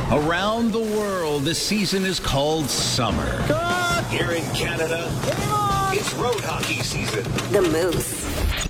Around the world, this season is called summer. Here in Canada, it's road hockey season. The Moose.